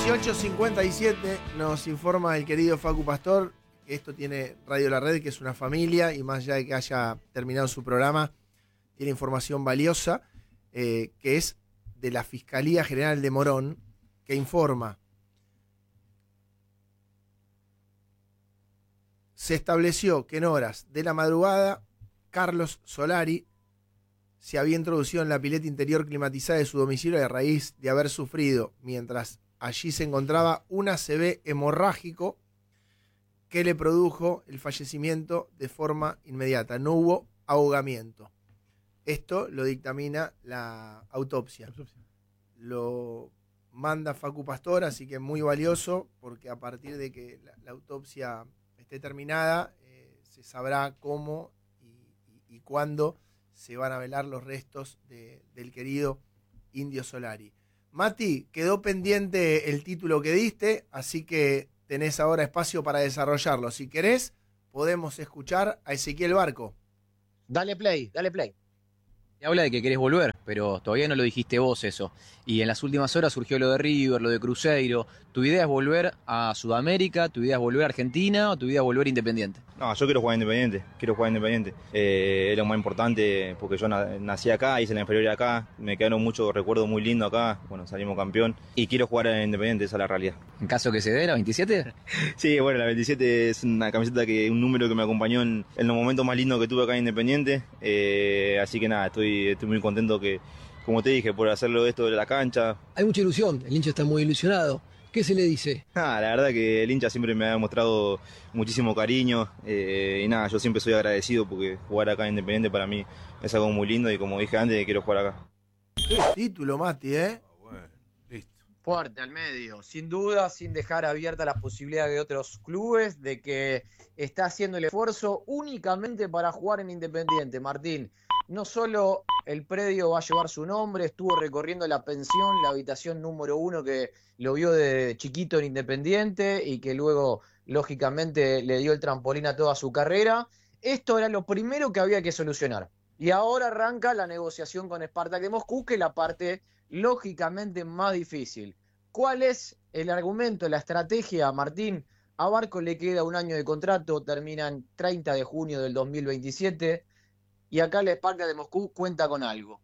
18:57 nos informa el querido Facu Pastor que esto tiene Radio La Red, que es una familia, y más allá de que haya terminado su programa, tiene información valiosa, que es de la Fiscalía General de Morón, que informa: se estableció que en horas de la madrugada Carlos Solari se había introducido en la pileta interior climatizada de su domicilio a raíz de haber sufrido, mientras allí se encontraba, un ACV hemorrágico que le produjo el fallecimiento de forma inmediata. No hubo ahogamiento. Esto lo dictamina la autopsia. Lo manda Facu Pastor, así que muy valioso, porque a partir de que la autopsia esté terminada, se sabrá cómo y cuándo se van a velar los restos del querido Indio Solari. Mati, quedó pendiente el título que diste, así que tenés ahora espacio para desarrollarlo. Si querés, podemos escuchar a Ezequiel Barco. Dale play, dale play. Te habla de que querés volver, pero todavía no lo dijiste vos eso. Y en las últimas horas surgió lo de River, lo de Cruzeiro. ¿Tu idea es volver a Sudamérica? ¿Tu idea es volver a Argentina? ¿O tu idea es volver a Independiente? No, yo quiero jugar Independiente, es lo más importante porque yo nací acá, hice la inferior acá, me quedaron muchos recuerdos muy lindos acá, bueno, salimos campeón y quiero jugar en Independiente, esa es la realidad. ¿En caso que se dé la 27? Sí, bueno, la 27 es una camiseta un número que me acompañó en los momentos más lindos que tuve acá en Independiente, así que nada, estoy muy contento que, como te dije, por hacerlo esto de la cancha. Hay mucha ilusión, el hincha está muy ilusionado. ¿Qué se le dice? La verdad que el hincha siempre me ha demostrado muchísimo cariño y nada, yo siempre soy agradecido porque jugar acá en Independiente para mí es algo muy lindo y como dije antes, quiero jugar acá. Qué título, Mati, Bueno, listo. Fuerte al medio, sin duda, sin dejar abierta las posibilidades de otros clubes, de que está haciendo el esfuerzo únicamente para jugar en Independiente, Martín. No solo el predio va a llevar su nombre, estuvo recorriendo la pensión, la habitación número 1 que lo vio de chiquito en Independiente y que luego, lógicamente, le dio el trampolín a toda su carrera. Esto era lo primero que había que solucionar. Y ahora arranca la negociación con Spartak de Moscú, que es la parte, lógicamente, más difícil. ¿Cuál es el argumento, la estrategia, Martín? A Barco le queda un año de contrato, termina en 30 de junio del 2027. Y acá el Spartak de Moscú cuenta con algo.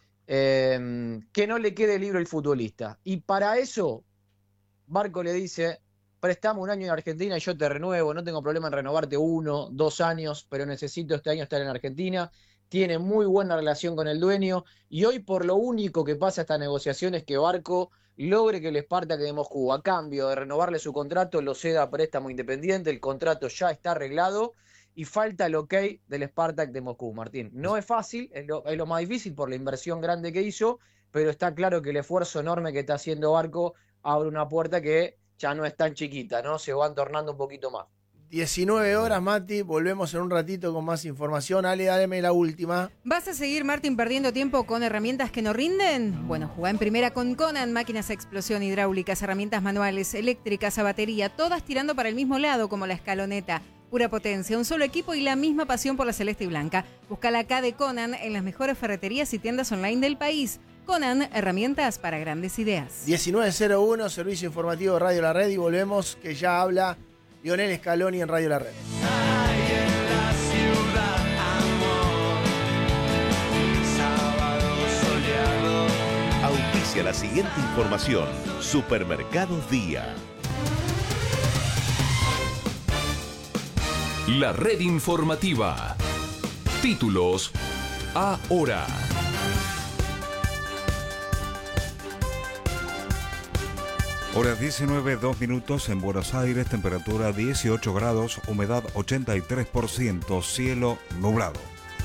Que no le quede libre el futbolista. Y para eso, Barco le dice: préstame un año en Argentina y yo te renuevo. No tengo problema en renovarte 1, 2 años, pero necesito este año estar en Argentina. Tiene muy buena relación con el dueño. Y hoy, por lo único que pasa esta negociación es que Barco logre que el Spartak de Moscú, a cambio de renovarle su contrato, lo ceda a préstamo Independiente. El contrato ya está arreglado. Y falta el ok del Spartak de Moscú, Martín. No es fácil, es lo más difícil por la inversión grande que hizo, pero está claro que el esfuerzo enorme que está haciendo Barco abre una puerta que ya no es tan chiquita, ¿no? Se van tornando un poquito más. 19 horas, Mati, volvemos en un ratito con más información. Ale, dame la última. ¿Vas a seguir, Martín, perdiendo tiempo con herramientas que no rinden? Bueno, jugá en primera con Conan, máquinas a explosión, hidráulicas, herramientas manuales, eléctricas, a batería, todas tirando para el mismo lado, como la escaloneta. Pura potencia, un solo equipo y la misma pasión por la celeste y blanca. Búscala acá de Conan en las mejores ferreterías y tiendas online del país. Conan, herramientas para grandes ideas. 19:01, servicio informativo de Radio La Red, y volvemos, que ya habla Lionel Scaloni en Radio La Red. Hay en la ciudad amor, sábado soleado. Auspicia la siguiente información: Supermercados Día. La red informativa. Títulos ahora. Hora 19:02 en Buenos Aires, temperatura 18 grados, humedad 83%, cielo nublado.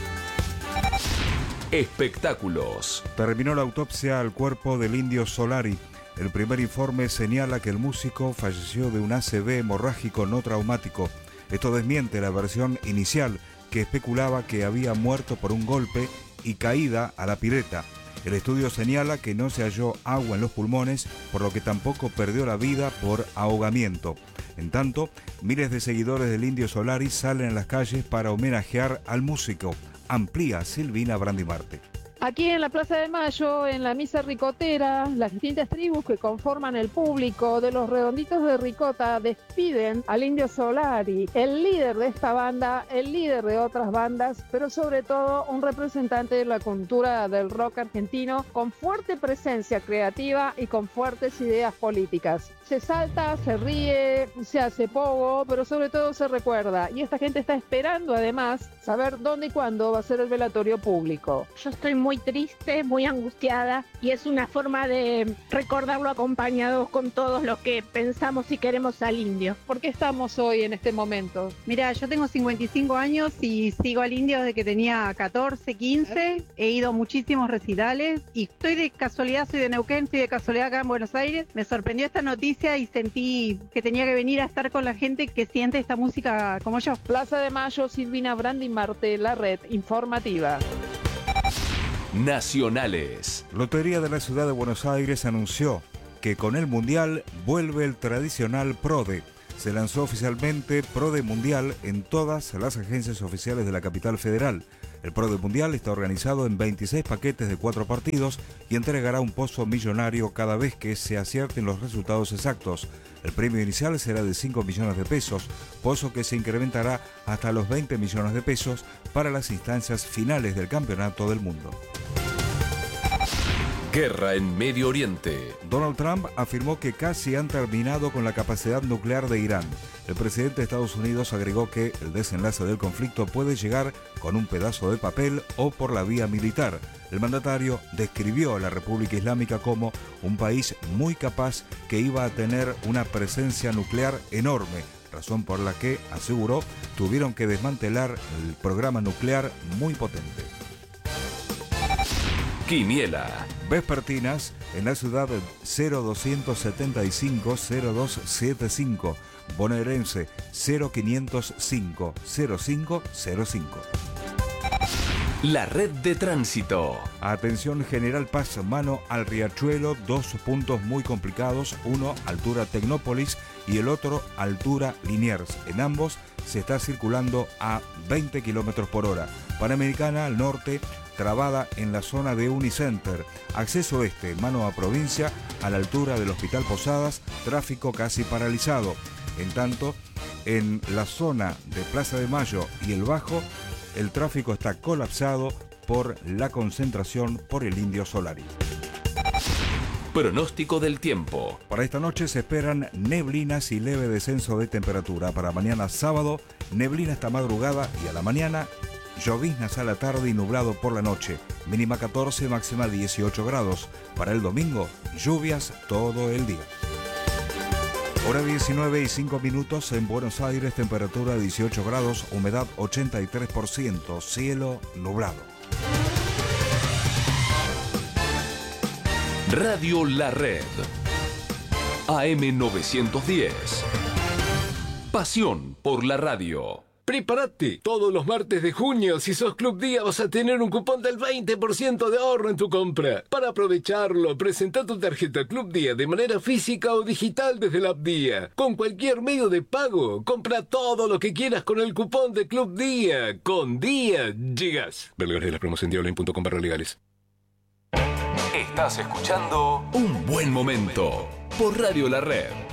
Espectáculos. Terminó la autopsia al cuerpo del Indio Solari. El primer informe señala que el músico falleció de un ACV hemorrágico no traumático. Esto desmiente la versión inicial, que especulaba que había muerto por un golpe y caída a la pileta. El estudio señala que no se halló agua en los pulmones, por lo que tampoco perdió la vida por ahogamiento. En tanto, miles de seguidores del Indio Solari salen a las calles para homenajear al músico. Amplía Silvina Brandimarte. Aquí en la Plaza de Mayo, en la misa ricotera, las distintas tribus que conforman el público de los Redonditos de Ricota despiden al Indio Solari, el líder de esta banda, el líder de otras bandas, pero sobre todo un representante de la cultura del rock argentino con fuerte presencia creativa y con fuertes ideas políticas. Se salta, se ríe, se hace pogo, pero sobre todo se recuerda. Y esta gente está esperando además saber dónde y cuándo va a ser el velatorio público. Yo estoy muy triste, muy angustiada y es una forma de recordarlo acompañado con todos los que pensamos y queremos al Indio. ¿Por qué estamos hoy en este momento? Mira, yo tengo 55 años y sigo al Indio desde que tenía 14, 15. He ido a muchísimos recitales y estoy de casualidad, soy de Neuquén, estoy de casualidad acá en Buenos Aires. Me sorprendió esta noticia y sentí que tenía que venir a estar con la gente que siente esta música como yo. Plaza de Mayo, Silvina Brandi Marte, la red informativa. Nacionales. Lotería de la Ciudad de Buenos Aires anunció que con el Mundial vuelve el tradicional PRODE. Se lanzó oficialmente PRODE Mundial en todas las agencias oficiales de la capital federal. El PRODE Mundial está organizado en 26 paquetes de 4 partidos y entregará un pozo millonario cada vez que se acierten los resultados exactos. El premio inicial será de 5 millones de pesos, pozo que se incrementará hasta los 20 millones de pesos para las instancias finales del Campeonato del Mundo. Guerra en Medio Oriente. Donald Trump afirmó que casi han terminado con la capacidad nuclear de Irán. El presidente de Estados Unidos agregó que el desenlace del conflicto puede llegar con un pedazo de papel o por la vía militar. El mandatario describió a la República Islámica como un país muy capaz que iba a tener una presencia nuclear enorme, razón por la que, aseguró, tuvieron que desmantelar el programa nuclear muy potente. Quiniela. Vespertinas en la ciudad 0275-0275, bonaerense 0505-0505. La red de tránsito. Atención General Paz, mano al Riachuelo, 2 puntos muy complicados, uno altura Tecnópolis y el otro altura Liniers. En ambos se está circulando a 20 km por hora. Panamericana al norte, trabada en la zona de Unicenter. Acceso este, mano a provincia, a la altura del Hospital Posadas, tráfico casi paralizado. En tanto, en la zona de Plaza de Mayo y el Bajo, el tráfico está colapsado por la concentración por el Indio Solari. Pronóstico del tiempo. Para esta noche se esperan neblinas y leve descenso de temperatura. Para mañana sábado, neblina esta madrugada y a la mañana, lloviznas a la tarde y nublado por la noche. Mínima 14, máxima 18 grados. Para el domingo, lluvias todo el día. Hora 19:05 en Buenos Aires, temperatura 18 grados, humedad 83%, cielo nublado. Radio La Red. AM 910. Pasión por la radio. Prepárate. Todos los martes de junio, si sos Club Día, vas a tener un cupón del 20% de ahorro en tu compra. Para aprovecharlo, presenta tu tarjeta Club Día de manera física o digital desde la app Día. Con cualquier medio de pago, compra todo lo que quieras con el cupón de Club Día. Con Día llegas. Ver legales de las promos en diablo.com/legales. Estás escuchando Un Buen Momento por Radio La Red.